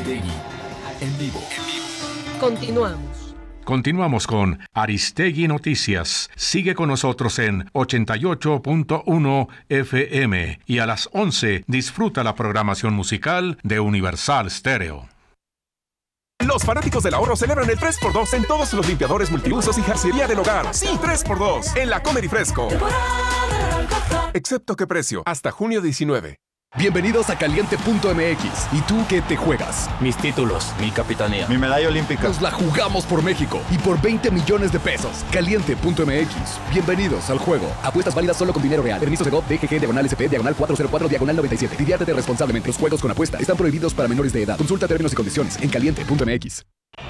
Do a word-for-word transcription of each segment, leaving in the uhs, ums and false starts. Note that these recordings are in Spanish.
Aristegui en vivo. Continuamos. Continuamos con Aristegui Noticias. Sigue con nosotros en ochenta y ocho punto uno F M y a las once disfruta la programación musical de Universal Stereo. Los fanáticos del ahorro celebran el tres por dos en todos los limpiadores multiusos y jarciería del hogar. Sí, tres por dos en la Comer y Fresco. Excepto qué precio, hasta junio diecinueve. Bienvenidos a Caliente punto M X. ¿Y tú qué te juegas? Mis títulos, mi capitanía, mi medalla olímpica. Nos la jugamos por México y por veinte millones de pesos. Caliente punto M X. Bienvenidos al juego. Apuestas válidas solo con dinero real. Permiso Segov, D G G, diagonal S P, diagonal cuatro cero cuatro, diagonal noventa y siete. Diviértete responsablemente. Los juegos con apuesta están prohibidos para menores de edad. Consulta términos y condiciones en Caliente punto M X.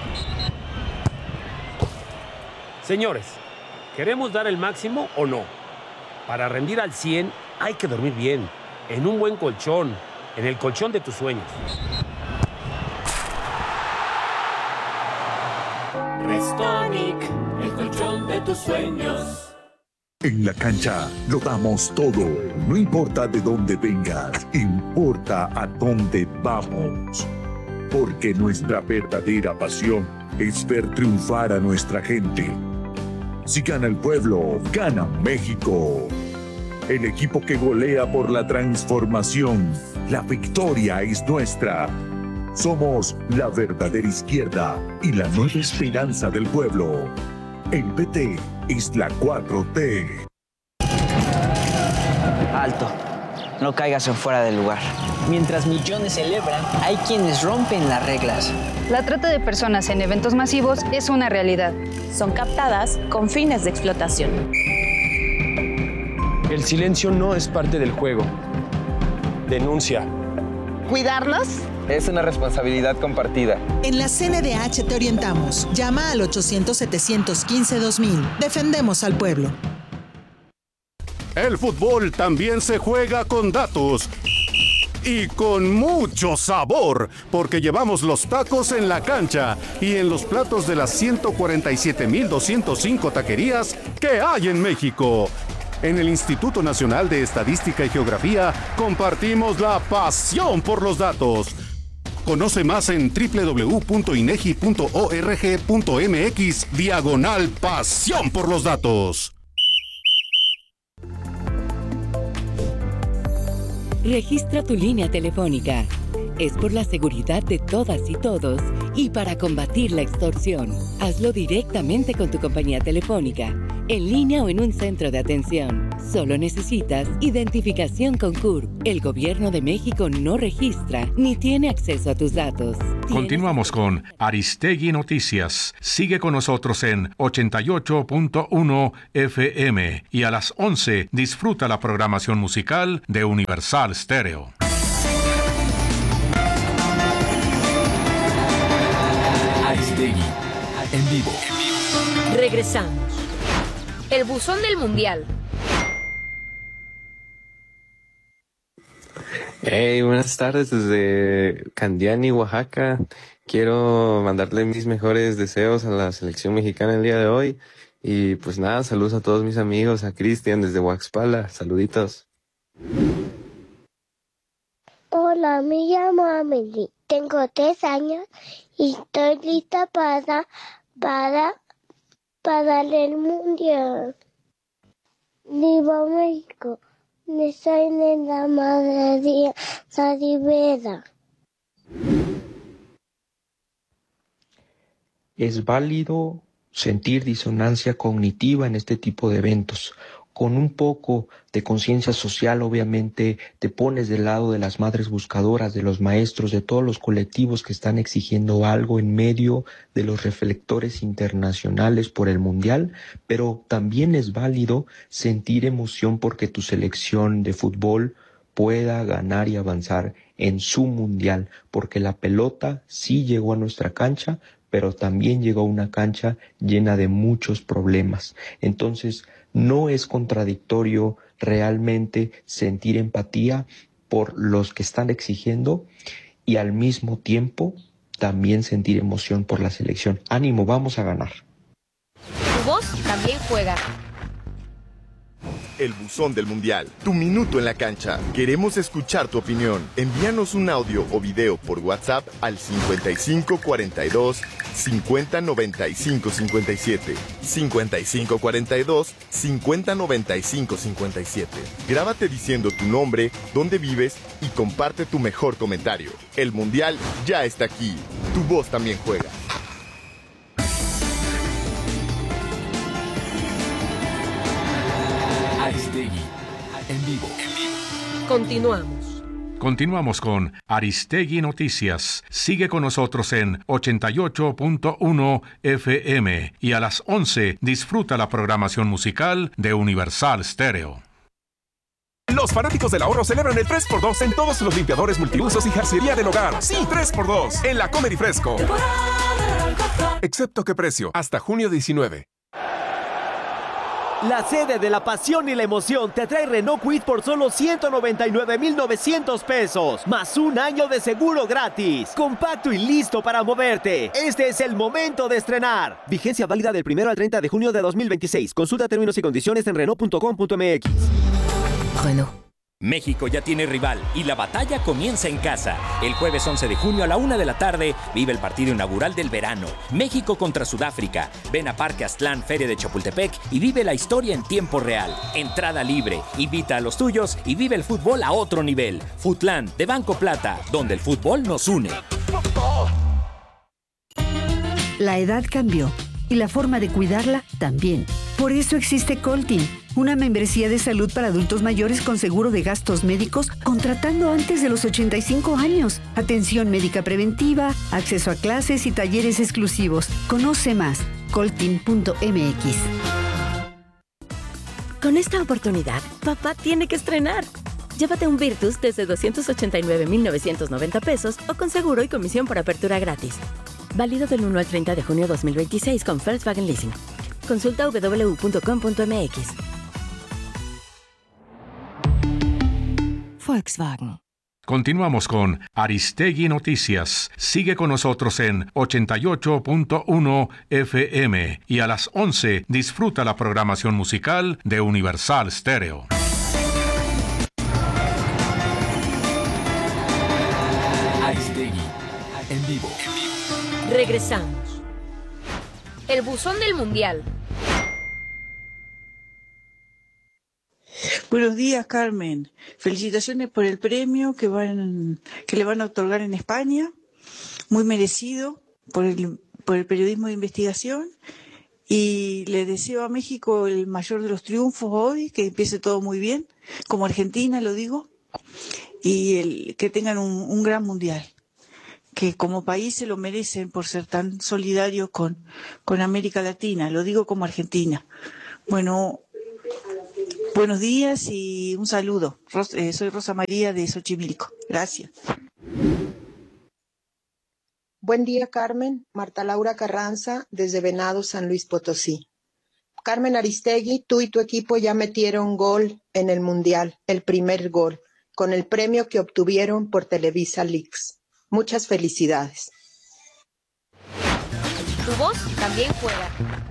Señores, ¿queremos dar el máximo o no? Para rendir al cien hay que dormir bien, en un buen colchón, en el colchón de tus sueños. Restonic, el colchón de tus sueños. En la cancha lo damos todo. No importa de dónde vengas, importa a dónde vamos. Porque nuestra verdadera pasión es ver triunfar a nuestra gente. Si gana el pueblo, gana México. El equipo que golea por la transformación. La victoria es nuestra. Somos la verdadera izquierda y la nueva esperanza del pueblo. El P T es la cuatro T. Alto. No caigas en fuera del lugar. Mientras millones celebran, hay quienes rompen las reglas. La trata de personas en eventos masivos es una realidad. Son captadas con fines de explotación. El silencio no es parte del juego. Denuncia. ¿Cuidarnos? Es una responsabilidad compartida. En la C N D H te orientamos. Llama al ochocientos, setecientos quince, dos mil. Defendemos al pueblo. El fútbol también se juega con datos. Y con mucho sabor, porque llevamos los tacos en la cancha y en los platos de las ciento cuarenta y siete mil doscientos cinco taquerías que hay en México. En el Instituto Nacional de Estadística y Geografía compartimos la pasión por los datos. Conoce más en doble u doble u doble u punto inegi punto org punto mx diagonal pasión por los datos. Registra tu línea telefónica. Es por la seguridad de todas y todos y para combatir la extorsión. Hazlo directamente con tu compañía telefónica, en línea o en un centro de atención. Solo necesitas identificación con C U R P. El Gobierno de México no registra ni tiene acceso a tus datos. Continuamos con Aristegui Noticias. Sigue con nosotros en ochenta y ocho punto uno F M y a las once disfruta la programación musical de Universal Stereo. Aristegui en vivo. Regresamos. El buzón del mundial. Hey, buenas tardes desde Candiani, Oaxaca. Quiero mandarle mis mejores deseos a la selección mexicana el día de hoy. Y pues nada, saludos a todos mis amigos, a Cristian desde Huaxpala. Saluditos. Hola, me llamo Amelie. Tengo tres años y estoy lista para, para, para el mundial. Viva México. Soy en la madre de Rivera. Es válido sentir disonancia cognitiva en este tipo de eventos. Con un poco de conciencia social, obviamente, te pones del lado de las madres buscadoras, de los maestros, de todos los colectivos que están exigiendo algo en medio de los reflectores internacionales por el mundial, pero también es válido sentir emoción porque tu selección de fútbol pueda ganar y avanzar en su mundial, porque la pelota sí llegó a nuestra cancha, pero también llegó a una cancha llena de muchos problemas. Entonces, no es contradictorio realmente sentir empatía por los que están exigiendo y al mismo tiempo también sentir emoción por la selección. Ánimo, vamos a ganar. Tu voz también juega. el buzón del Mundial. Tu minuto en la cancha. Queremos escuchar tu opinión. Envíanos un audio o video por WhatsApp al cincuenta y cinco cuarenta y dos cincuenta noventa y cinco cincuenta y siete. cincuenta y cinco cuarenta y dos cincuenta noventa y cinco cincuenta y siete. Grábate diciendo tu nombre, dónde vives y comparte tu mejor comentario. El Mundial ya está aquí. Tu voz también juega. Aristegui, en vivo. Continuamos. Continuamos con Aristegui Noticias. Sigue con nosotros en ochenta y ocho punto uno F M y a las once disfruta la programación musical de Universal Stereo. Los fanáticos del ahorro celebran el tres por dos en todos los limpiadores multiusos y jarciería del hogar. Sí, tres por dos en la Comer y Fresco. Excepto qué precio, hasta junio diecinueve. La sede de la pasión y la emoción te trae Renault Kwid por solo ciento noventa y nueve mil novecientos pesos, más un año de seguro gratis. Compacto y listo para moverte. Este es el momento de estrenar. Vigencia válida del primero al treinta de junio de dos mil veintiséis. Consulta términos y condiciones en Renault punto com punto m x. Renault. México ya tiene rival y la batalla comienza en casa. El jueves once de junio a la una de la tarde vive el partido inaugural del verano. México contra Sudáfrica. Ven a Parque Aztlán, Feria de Chapultepec y vive la historia en tiempo real. Entrada libre. Invita a los tuyos y vive el fútbol a otro nivel. Futlán, de Banco Plata, donde el fútbol nos une. La edad cambió y la forma de cuidarla también. Por eso existe Coltin, una membresía de salud para adultos mayores con seguro de gastos médicos contratando antes de los ochenta y cinco años. Atención médica preventiva, acceso a clases y talleres exclusivos. Conoce más, coltin punto m x. Con esta oportunidad, papá tiene que estrenar. Llévate un Virtus desde doscientos ochenta y nueve mil novecientos noventa pesos o con seguro y comisión por apertura gratis. Válido del uno al treinta de junio de dos mil veintiséis con Volkswagen Leasing. Consulta w w w punto com punto m x. Volkswagen. Continuamos con Aristegui Noticias. Sigue con nosotros en ochenta y ocho punto uno F M y a las once disfruta la programación musical de Universal Stereo. Aristegui, en vivo. Regresamos. El buzón del Mundial. Buenos días, Carmen. Felicitaciones por el premio que van, que le van a otorgar en España. Muy merecido por el, por el periodismo de investigación. Y le deseo a México el mayor de los triunfos hoy, que empiece todo muy bien, como Argentina, lo digo. Y el, que tengan un, un gran mundial. Que como país se lo merecen por ser tan solidarios con, con América Latina. Lo digo como Argentina. Bueno... Buenos días y un saludo. Ros- eh, soy Rosa María de Xochimilco. Gracias. Buen día, Carmen. Marta Laura Carranza, desde Venado, San Luis Potosí. Carmen Aristegui, tú y tu equipo ya metieron gol en el Mundial, el primer gol, con el premio que obtuvieron por Televisa Leaks. Muchas felicidades. Tu voz también juega.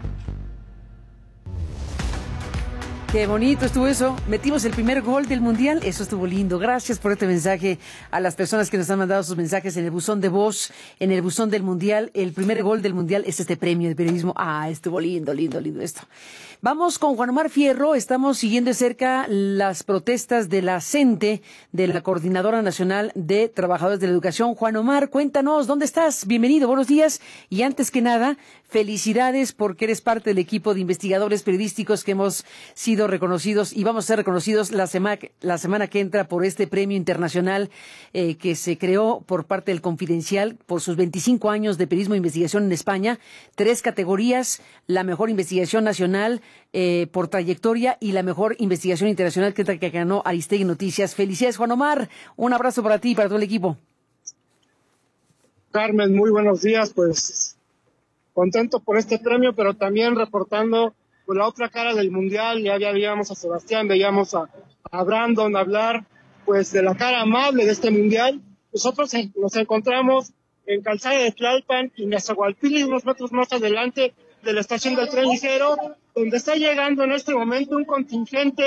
Qué bonito estuvo eso. Metimos el primer gol del Mundial. Eso estuvo lindo. Gracias por este mensaje a las personas que nos han mandado sus mensajes en el buzón de voz, en el buzón del Mundial. El primer gol del Mundial es este premio de periodismo. Ah, estuvo lindo, lindo, lindo esto. Vamos con Juan Omar Fierro. Estamos siguiendo de cerca las protestas de la CENTE, de la Coordinadora Nacional de Trabajadores de la Educación. Juan Omar, cuéntanos, ¿dónde estás? Bienvenido, buenos días. Y antes que nada, felicidades porque eres parte del equipo de investigadores periodísticos que hemos sido reconocidos y vamos a ser reconocidos la semana, la semana que entra por este premio internacional eh, que se creó por parte del Confidencial por sus veinticinco años de periodismo e investigación en España. Tres categorías, la mejor investigación nacional eh, por trayectoria y la mejor investigación internacional que, que ganó Aristegui Noticias. Felicidades, Juan Omar. Un abrazo para ti y para todo el equipo. Carmen, muy buenos días. Pues contento por este premio, pero también reportando por la otra cara del Mundial. Ya, ya veíamos a Sebastián, veíamos a, a Brandon hablar pues de la cara amable de este Mundial. Nosotros nos encontramos en Calzada de Tlalpan y Nezahualpilli, unos metros más adelante de la estación del tren ligero, donde está llegando en este momento un contingente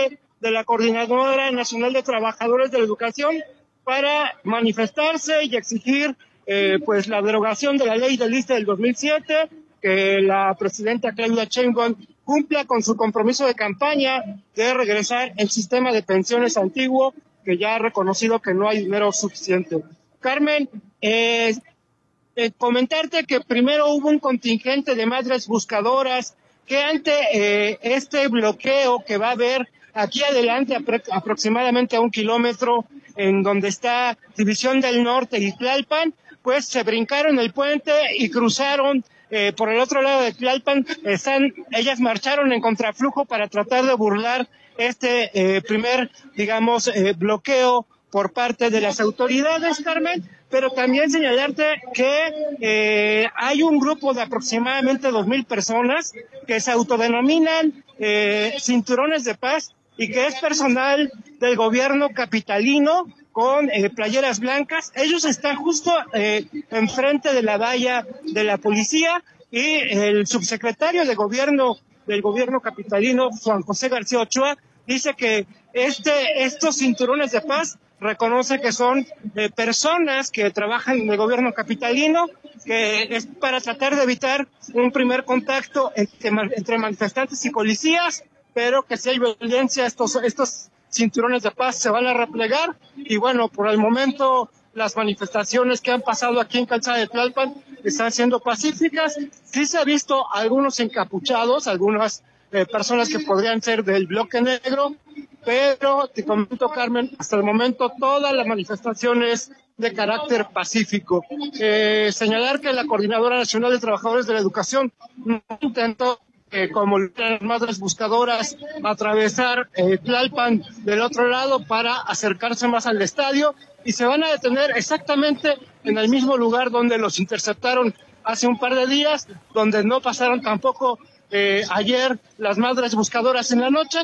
de la Coordinadora Nacional de Trabajadores de la Educación para manifestarse y exigir eh, pues la derogación de la ley del ISSSTE del dos mil siete, que la presidenta Claudia Sheinbaum cumpla con su compromiso de campaña de regresar el sistema de pensiones antiguo, que ya ha reconocido que no hay dinero suficiente. Carmen, eh, eh, comentarte que primero hubo un contingente de madres buscadoras que ante eh, este bloqueo que va a haber aquí adelante apro- aproximadamente a un kilómetro en donde está División del Norte y Tlalpan, pues se brincaron el puente y cruzaron eh, por el otro lado de Tlalpan. Están, ellas marcharon en contraflujo para tratar de burlar este eh, primer, digamos, eh, bloqueo por parte de las autoridades, Carmen, pero también señalarte que eh, hay un grupo de aproximadamente dos mil personas que se autodenominan eh, cinturones de paz y que es personal del gobierno capitalino con eh, playeras blancas. Ellos están justo eh, enfrente de la valla de la policía y el subsecretario de gobierno del gobierno capitalino, Juan José García Ochoa, dice que este estos cinturones de paz reconoce que son eh, personas que trabajan en el gobierno capitalino, que es para tratar de evitar un primer contacto entre, entre manifestantes y policías, pero que si hay violencia, estos, estos cinturones de paz se van a replegar. Y bueno, por el momento las manifestaciones que han pasado aquí en Calzada de Tlalpan están siendo pacíficas. Sí se ha visto algunos encapuchados, algunas eh, personas que podrían ser del bloque negro, pero te comento, Carmen, hasta el momento todas las manifestaciones de carácter pacífico. Eh, señalar que la Coordinadora Nacional de Trabajadores de la Educación no intentó, eh, como las madres buscadoras, atravesar eh, Tlalpan del otro lado para acercarse más al estadio, y se van a detener exactamente en el mismo lugar donde los interceptaron hace un par de días, donde no pasaron tampoco eh, ayer las madres buscadoras en la noche.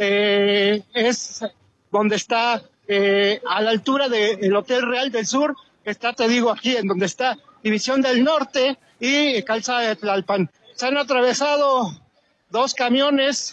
Eh, es donde está eh, a la altura del Hotel Real del Sur, está, te digo, aquí en donde está División del Norte y Calzada de Tlalpan. Se han atravesado dos camiones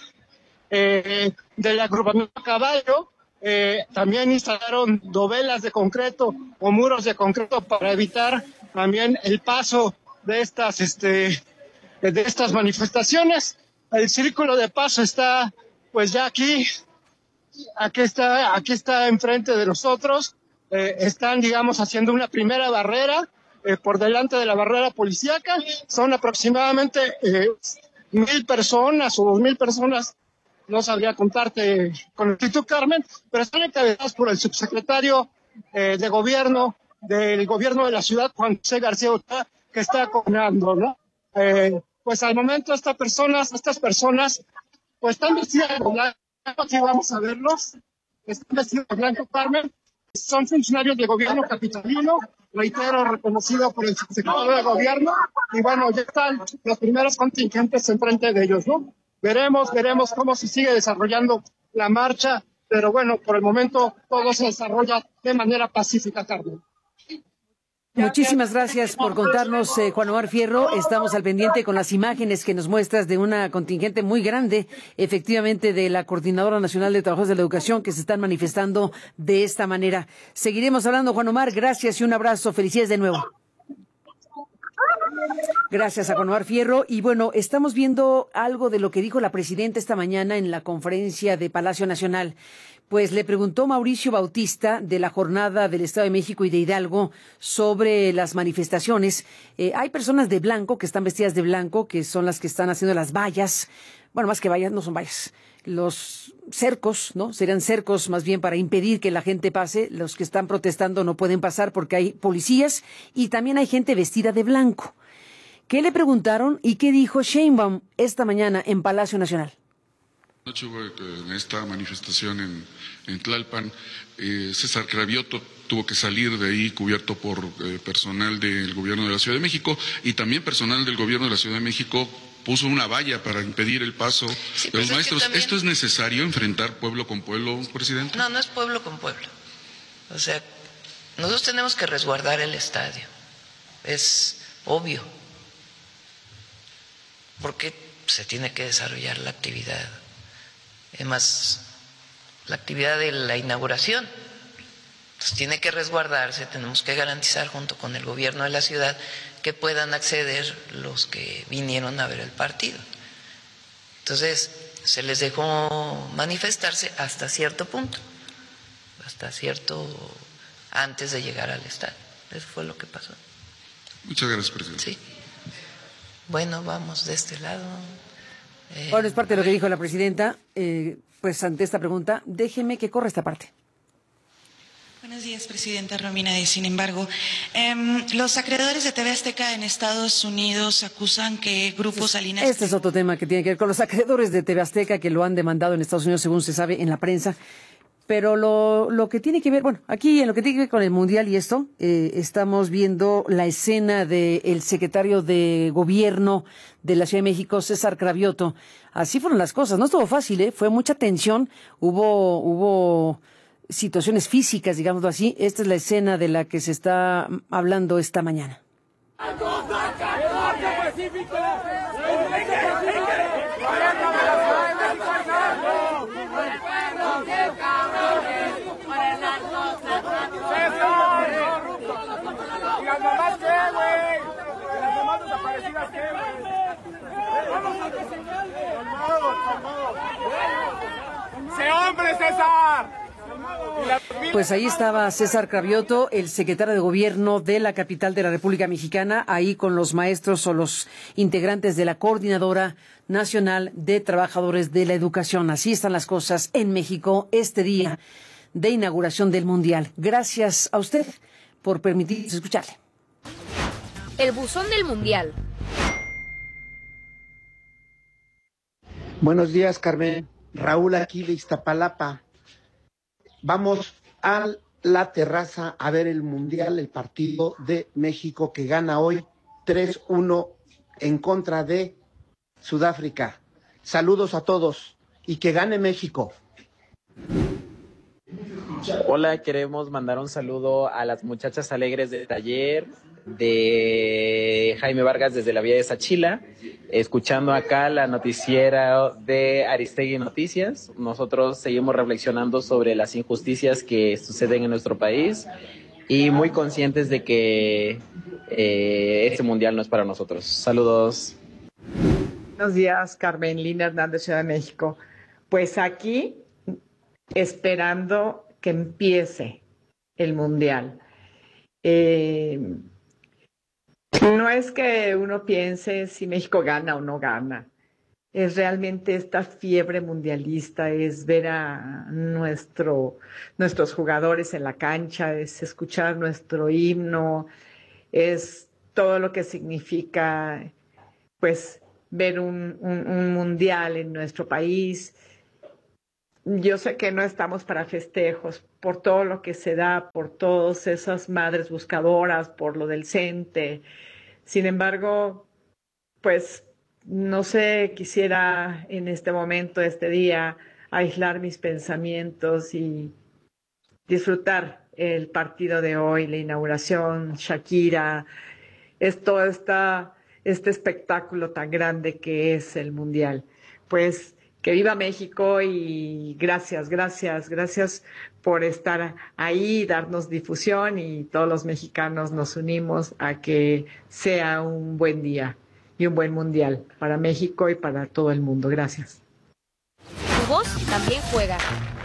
eh, del agrupamiento Caballo. Eh, también instalaron dovelas de concreto o muros de concreto para evitar también el paso de estas, este, de estas manifestaciones. El círculo de paso está, pues ya aquí, aquí está, aquí está enfrente de nosotros. Eh, están, digamos, haciendo una primera barrera eh, por delante de la barrera policíaca. Son aproximadamente eh, mil personas o dos mil personas. No sabría contarte con exactitud, Carmen, pero están encabezados por el subsecretario eh, de gobierno del gobierno de la ciudad, Juan José García Ochoa, que está coordinando, ¿no? Eh, pues al momento estas personas, estas personas, pues están vestidas de blanco, aquí vamos a verlos, están vestidos de blanco, Carmen, son funcionarios de gobierno capitalino, reitero, reconocido por el subsecretario de gobierno, y bueno, ya están los primeros contingentes enfrente de ellos, ¿no? Veremos, veremos cómo se sigue desarrollando la marcha, pero bueno, por el momento todo se desarrolla de manera pacífica, Carmen. Muchísimas gracias por contarnos, eh, Juan Omar Fierro. Estamos al pendiente con las imágenes que nos muestras de una contingente muy grande, efectivamente, de la Coordinadora Nacional de Trabajadores de la Educación, que se están manifestando de esta manera. Seguiremos hablando, Juan Omar. Gracias y un abrazo. Felicidades de nuevo. Gracias a Juan Omar Fierro. Y bueno, estamos viendo algo de lo que dijo la presidenta esta mañana en la conferencia de Palacio Nacional. Pues le preguntó Mauricio Bautista de la jornada del Estado de México y de Hidalgo sobre las manifestaciones. Eh, hay personas de blanco que están vestidas de blanco, que son las que están haciendo las vallas. Bueno, más que vallas, no son vallas. Los cercos, ¿no? Serían cercos más bien para impedir que la gente pase. Los que están protestando no pueden pasar porque hay policías y también hay gente vestida de blanco. ¿Qué le preguntaron y qué dijo Sheinbaum esta mañana en Palacio Nacional? Anoche hubo en esta manifestación en, en Tlalpan, eh, César Cravioto tuvo que salir de ahí cubierto por eh, personal del gobierno de la Ciudad de México, y también personal del gobierno de la Ciudad de México puso una valla para impedir el paso sí, de los pues maestros. Es que también... ¿Esto es necesario, enfrentar pueblo con pueblo, presidente? No, no es pueblo con pueblo. O sea, nosotros tenemos que resguardar el estadio. Es obvio. Porque se tiene que desarrollar la actividad. Además, la actividad de la inauguración. Entonces tiene que resguardarse, tenemos que garantizar junto con el gobierno de la ciudad que puedan acceder los que vinieron a ver el partido. Entonces se les dejó manifestarse hasta cierto punto, hasta cierto antes de llegar al estadio. Eso fue lo que pasó. Muchas gracias, presidente. Sí. Bueno, vamos de este lado. Eh, bueno, es parte de lo que dijo la presidenta. Eh, pues ante esta pregunta, déjeme que corra esta parte. Buenos días, presidenta Romina Díaz. Sin embargo, eh, los acreedores de T V Azteca en Estados Unidos acusan que Grupo Salinas... Este es otro tema que tiene que ver con los acreedores de T V Azteca que lo han demandado en Estados Unidos, según se sabe en la prensa. Pero lo, lo que tiene que ver, bueno, aquí en lo que tiene que ver con el Mundial y esto, eh, estamos viendo la escena del secretario de Gobierno de la Ciudad de México, César Cravioto. Así fueron las cosas, no estuvo fácil, ¿eh? Fue mucha tensión, hubo, hubo situaciones físicas, digámoslo así. Esta es la escena de la que se está hablando esta mañana. ¡Sé hombre, César! Pues ahí estaba César Cravioto, el secretario de Gobierno de la capital de la República Mexicana, ahí con los maestros o los integrantes de la Coordinadora Nacional de Trabajadores de la Educación. Así están las cosas en México este día de inauguración del Mundial. Gracias a usted por permitirnos escucharle. El buzón del Mundial. Buenos días, Carmen. Raúl aquí de Iztapalapa. Vamos a la terraza a ver el Mundial, el partido de México que gana hoy tres uno en contra de Sudáfrica. Saludos a todos y que gane México. Hola, queremos mandar un saludo a las muchachas alegres del taller de Jaime Vargas desde la Vía de Sachila, escuchando acá la noticiera de Aristegui Noticias. Nosotros seguimos reflexionando sobre las injusticias que suceden en nuestro país y muy conscientes de que eh, este mundial no es para nosotros. Saludos. Buenos días, Carmen. Lina Hernández, Ciudad de México. Pues aquí, esperando que empiece el mundial. Eh, no es que uno piense si México gana o no gana. Es realmente esta fiebre mundialista, es ver a nuestro, nuestros jugadores en la cancha, es escuchar nuestro himno, es todo lo que significa, pues, ver un, un, un mundial en nuestro país. Yo sé que no estamos para festejos, por todo lo que se da, por todas esas madres buscadoras, por lo del CENTE. Sin embargo, pues, no sé, quisiera en este momento, este día, aislar mis pensamientos y disfrutar el partido de hoy, la inauguración, Shakira, es todo esta, este espectáculo tan grande que es el Mundial. Pues, que viva México y gracias, gracias, gracias por estar ahí, darnos difusión y todos los mexicanos nos unimos a que sea un buen día y un buen mundial para México y para todo el mundo. Gracias. Tu voz también juega.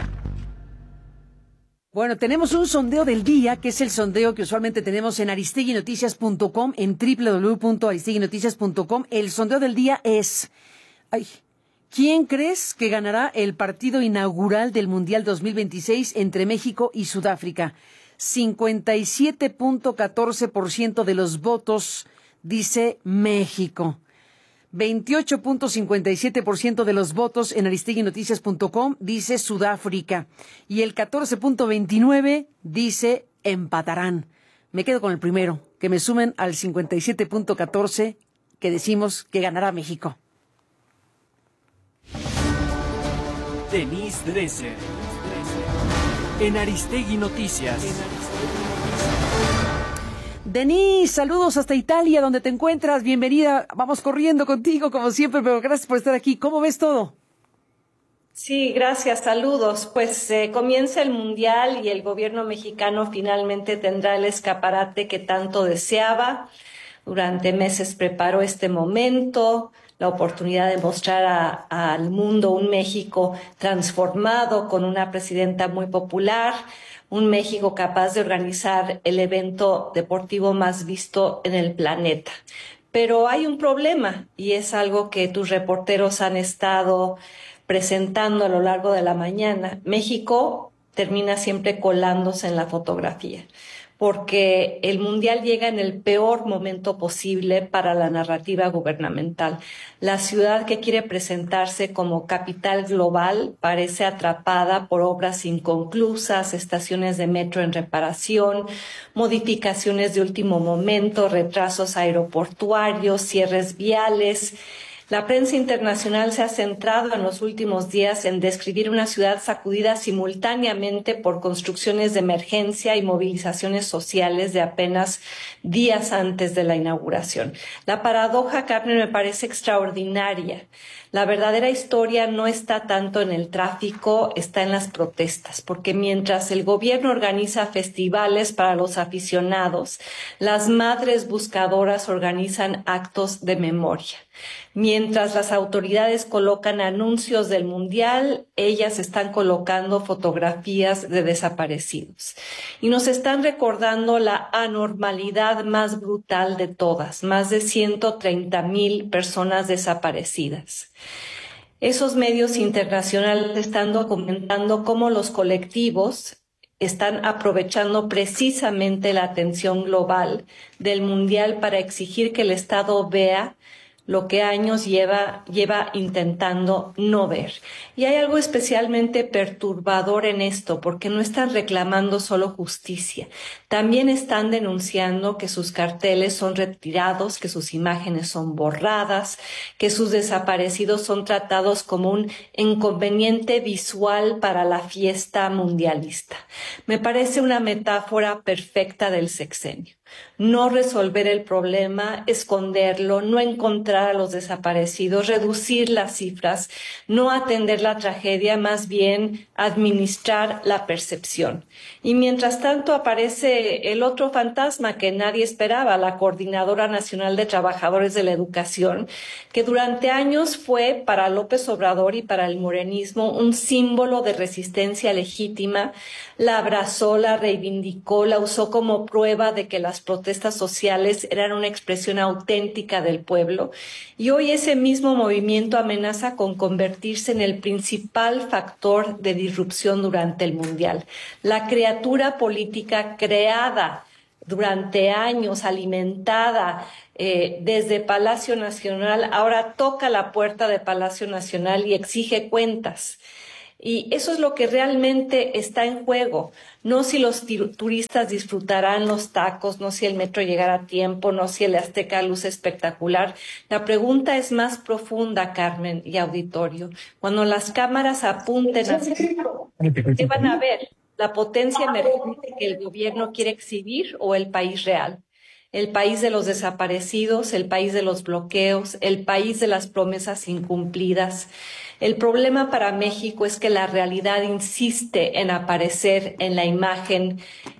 Bueno, tenemos un sondeo del día, que es el sondeo que usualmente tenemos en aristegui noticias punto com, en doble u doble u doble u punto aristegui noticias punto com. El sondeo del día es... Ay, ¿quién crees que ganará el partido inaugural del Mundial dos mil veintiséis entre México y Sudáfrica? cincuenta y siete punto catorce por ciento de los votos dice México. veintiocho punto cincuenta y siete por ciento de los votos en aristegui noticias punto com dice Sudáfrica. Y el catorce punto veintinueve por ciento dice empatarán. Me quedo con el primero, que me sumen al cincuenta y siete punto catorce por ciento que decimos que ganará México. Denise Dresser en Aristegui Noticias. Denise, saludos hasta Italia, donde te encuentras. Bienvenida. Vamos corriendo contigo, como siempre, pero gracias por estar aquí. ¿Cómo ves todo? Sí, gracias, saludos. Pues eh, comienza el Mundial y el gobierno mexicano finalmente tendrá el escaparate que tanto deseaba. Durante meses preparó este momento, la oportunidad de mostrar a, al mundo un México transformado con una presidenta muy popular, un México capaz de organizar el evento deportivo más visto en el planeta. Pero hay un problema y es algo que tus reporteros han estado presentando a lo largo de la mañana. México termina siempre colándose en la fotografía, porque el Mundial llega en el peor momento posible para la narrativa gubernamental. La ciudad que quiere presentarse como capital global parece atrapada por obras inconclusas, estaciones de metro en reparación, modificaciones de último momento, retrasos aeroportuarios, cierres viales. La prensa internacional se ha centrado en los últimos días en describir una ciudad sacudida simultáneamente por construcciones de emergencia y movilizaciones sociales de apenas días antes de la inauguración. La paradoja, Carmen, me parece extraordinaria. La verdadera historia no está tanto en el tráfico, está en las protestas, porque mientras el gobierno organiza festivales para los aficionados, las madres buscadoras organizan actos de memoria. Mientras las autoridades colocan anuncios del Mundial, ellas están colocando fotografías de desaparecidos. Y nos están recordando la anormalidad más brutal de todas, más de ciento treinta mil personas desaparecidas. Esos medios internacionales están documentando cómo los colectivos están aprovechando precisamente la atención global del Mundial para exigir que el Estado vea lo que años lleva, lleva intentando no ver. Y hay algo especialmente perturbador en esto, porque no están reclamando solo justicia, también están denunciando que sus carteles son retirados, que sus imágenes son borradas, que sus desaparecidos son tratados como un inconveniente visual para la fiesta mundialista. Me parece una metáfora perfecta del sexenio. No resolver el problema, esconderlo, no encontrar a los desaparecidos, reducir las cifras, no atender la tragedia, más bien administrar la percepción. Y mientras tanto aparece el otro fantasma que nadie esperaba, la Coordinadora Nacional de Trabajadores de la Educación, que durante años fue para López Obrador y para el morenismo un símbolo de resistencia legítima. La abrazó, la reivindicó, la usó como prueba de que las protestas sociales eran una expresión auténtica del pueblo, y hoy ese mismo movimiento amenaza con convertirse en el principal factor de disrupción durante el Mundial. La criatura política creada durante años, alimentada eh, desde Palacio Nacional, ahora toca la puerta de Palacio Nacional y exige cuentas. Y eso es lo que realmente está en juego. No si los turistas disfrutarán los tacos, no si el metro llegará a tiempo, no si el Azteca luce espectacular. La pregunta es más profunda, Carmen y auditorio. Cuando las cámaras apunten hacia ¿qué van a ver? ¿La potencia emergente que el gobierno quiere exhibir o el país real? El país de los desaparecidos, el país de los bloqueos, el país de las promesas incumplidas. El problema para México es que la realidad insiste en aparecer en la imagen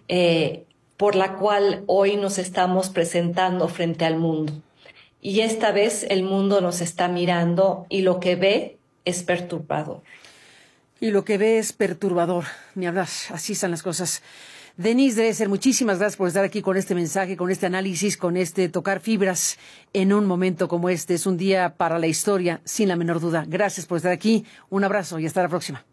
eh, por la cual hoy nos estamos presentando frente al mundo. Y esta vez el mundo nos está mirando y lo que ve es perturbador. Y lo que ve es perturbador, ni hablar, así están las cosas. Denise Dresser, muchísimas gracias por estar aquí con este mensaje, con este análisis, con este tocar fibras en un momento como este. Es un día para la historia, sin la menor duda. Gracias por estar aquí, un abrazo y hasta la próxima.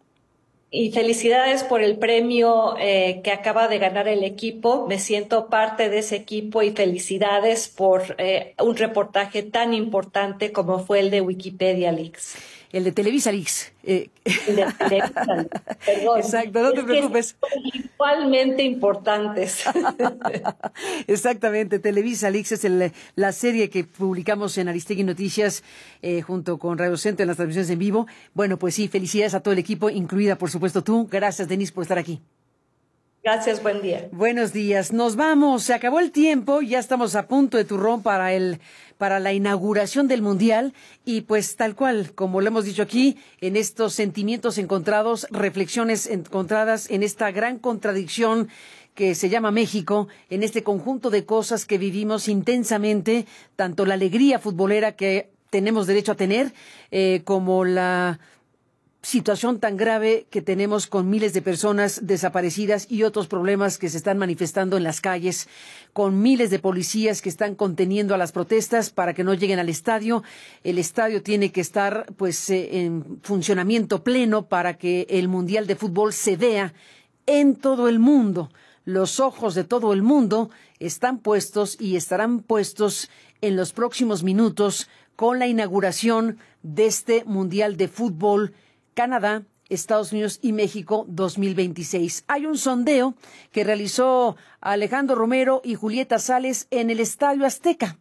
Y felicidades por el premio eh, que acaba de ganar el equipo. Me siento parte de ese equipo y felicidades por eh, un reportaje tan importante como fue el de Wikipedia Leaks. El de Televisa Leaks. Eh. El de Televisa Leaks. Perdón. Exacto, no te es preocupes. Que son igualmente importantes. Exactamente, Televisa Leaks es el, la serie que publicamos en Aristegui Noticias eh, junto con Radio Centro en las transmisiones en vivo. Bueno, pues sí, felicidades a todo el equipo, incluida por supuesto tú. Gracias, Denise, por estar aquí. Gracias, buen día. Buenos días. Nos vamos, se acabó el tiempo, ya estamos a punto de turrón para el para la inauguración del Mundial y pues tal cual, como lo hemos dicho aquí, en estos sentimientos encontrados, reflexiones encontradas en esta gran contradicción que se llama México, en este conjunto de cosas que vivimos intensamente, tanto la alegría futbolera que tenemos derecho a tener, eh, como la situación tan grave que tenemos con miles de personas desaparecidas y otros problemas que se están manifestando en las calles, con miles de policías que están conteniendo a las protestas para que no lleguen al estadio. El estadio tiene que estar pues eh, en funcionamiento pleno para que el Mundial de Fútbol se vea en todo el mundo. Los ojos de todo el mundo están puestos y estarán puestos en los próximos minutos con la inauguración de este Mundial de Fútbol Canadá, Estados Unidos y México dos mil veintiséis. Hay un sondeo que realizó Alejandro Romero y Julieta Sales en el Estadio Azteca,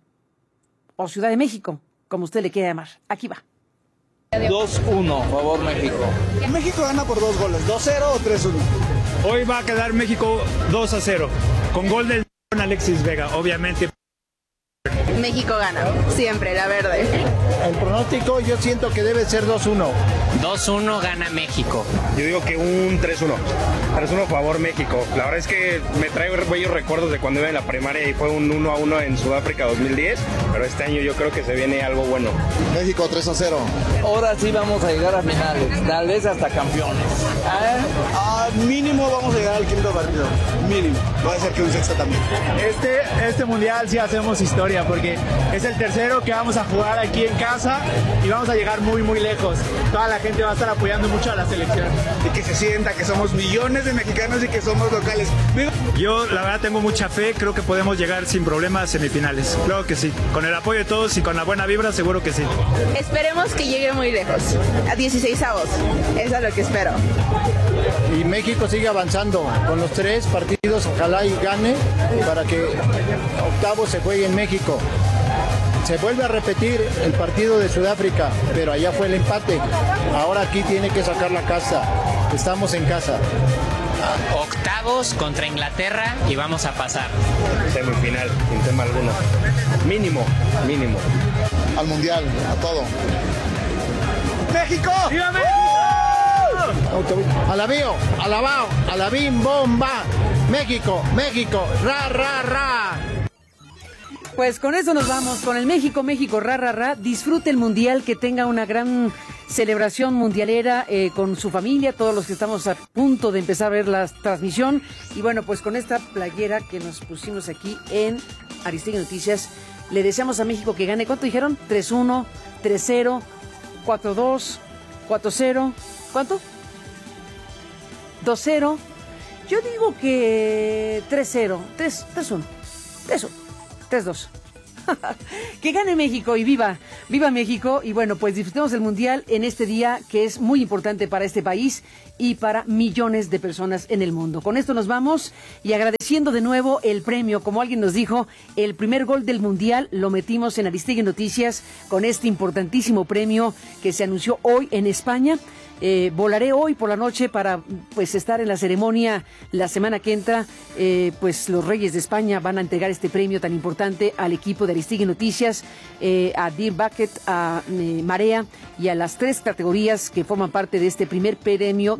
o Ciudad de México, como usted le quiera llamar. Aquí va. dos uno, favor México. México gana por dos goles, dos cero o tres uno. Hoy va a quedar México dos a cero, con gol del Alexis Vega, obviamente. México gana, siempre, la verde. El pronóstico yo siento que debe ser dos uno. dos uno gana México. Yo digo que un tres uno. tres uno favor México. La verdad es que me traigo bellos recuerdos de cuando iba en la primaria y fue un uno a uno en Sudáfrica dos mil diez, pero este año yo creo que se viene algo bueno. México tres a cero. Ahora sí vamos a llegar a finales, tal vez hasta campeones. ¿Eh? Ah, mínimo vamos a llegar al quinto partido. Mínimo. Puede ser que un sexto también. Este, este mundial sí hacemos historia porque es el tercero que vamos a jugar aquí en casa y vamos a llegar muy muy lejos. Toda la gente va a estar apoyando mucho a la selección. Y que se sienta que somos millones de mexicanos y que somos locales. Yo la verdad tengo mucha fe, creo que podemos llegar sin problemas a semifinales. Creo que sí. Con el apoyo de todos y con la buena vibra seguro que sí. Esperemos que llegue muy lejos, a dieciséis avos. Eso es lo que espero. Y México sigue avanzando con los tres partidos, ojalá y gane para que octavo se juegue en México. Se vuelve a repetir el partido de Sudáfrica, pero allá fue el empate. Ahora aquí tiene que sacar la casa. Estamos en casa. Octavos contra Inglaterra y vamos a pasar. Semifinal, sin tema alguno. Mínimo, mínimo. Al Mundial, a todo. ¡México! ¡Viva México! Alabío, alabao, alabim, bomba. México, México, ra, ra, ra. Pues con eso nos vamos, con el México, México, ra, ra, ra. Disfrute el Mundial, que tenga una gran celebración mundialera eh, con su familia, todos los que estamos a punto de empezar a ver la transmisión. Y bueno, pues con esta playera que nos pusimos aquí en Aristegui Noticias, le deseamos a México que gane. ¿Cuánto dijeron? tres uno, tres cero, cuatro dos, cuatro cero. ¿Cuánto? dos cero. Yo digo que tres cero, tres uno, tres uno. tres dos. Que gane México y viva, viva México. Y bueno, pues disfrutemos el Mundial en este día que es muy importante para este país y para millones de personas en el mundo. Con esto nos vamos y agradeciendo de nuevo el premio, como alguien nos dijo, el primer gol del Mundial lo metimos en Aristegui Noticias con este importantísimo premio que se anunció hoy en España. Eh, volaré hoy por la noche para pues estar en la ceremonia la semana que entra. Eh, pues los Reyes de España van a entregar este premio tan importante al equipo de Aristegui Noticias, eh, a Dear Bucket, a eh, Marea y a las tres categorías que forman parte de este primer premio